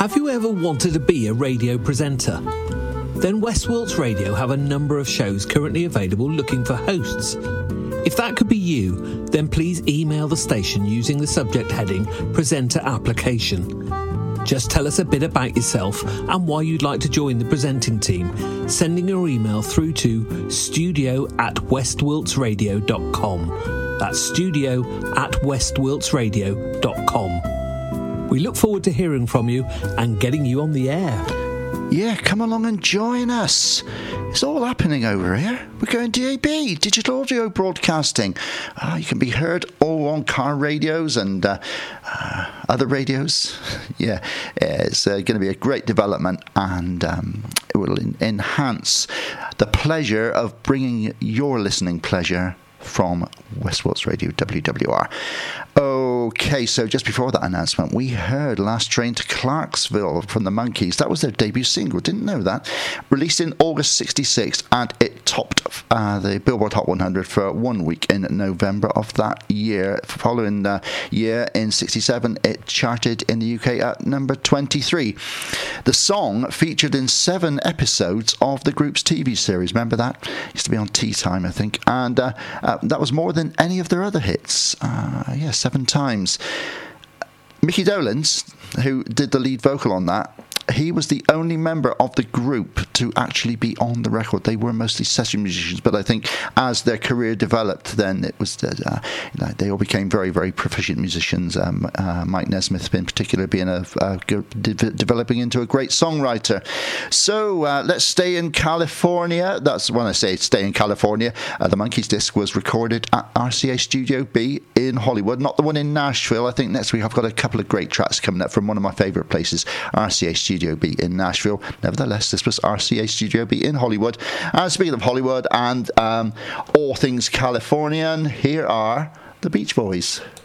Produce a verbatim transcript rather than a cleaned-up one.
Have you ever wanted to be a radio presenter? Then West Wilts Radio have a number of shows currently available looking for hosts. If that could be you, then please email the station using the subject heading Presenter Application. Just tell us a bit about yourself and why you'd like to join the presenting team, sending your email through to studio at westwiltsradio dot com. That's studio at westwiltsradio dot com. We look forward to hearing from you and getting you on the air. Yeah, come along and join us. It's all happening over here. We're going D A B, digital audio broadcasting. Uh, you can be heard all on car radios and uh, uh, other radios. Yeah, it's uh, going to be a great development, and um, it will en- enhance the pleasure of bringing your listening pleasure from West Wilts Radio, W W R. Okay, so just before that announcement, we heard Last Train to Clarksville from the Monkees. That was their debut single, didn't know that. Released in August sixty-six, and it topped uh, the Billboard Hot one hundred for one week in November of that year. Following uh, year, in sixty-seven, it charted in the U K at number twenty-three. The song featured in seven episodes of the group's T V series. Remember that? Used to be on Tea Time, I think. And uh, uh, that was more than any of their other hits. Uh, yeah, seven times. Mickey Dolenz, who did the lead vocal on that, he was the only member of the group to actually be on the record. They were mostly session musicians, but I think as their career developed, then it was that uh, you know, they all became very, very proficient musicians. Um, uh, Mike Nesmith, in particular, being a, a de- developing into a great songwriter. So uh, let's stay in California. That's when I say stay in California. Uh, the Monkees disc was recorded at R C A Studio B in Hollywood, not the one in Nashville. I think next week I've got a couple of great tracks coming up from one of my favourite places, R C A Studio Studio B in Nashville. Nevertheless, this was R C A Studio B in Hollywood. And speaking of Hollywood and um, all things Californian, here are the Beach Boys.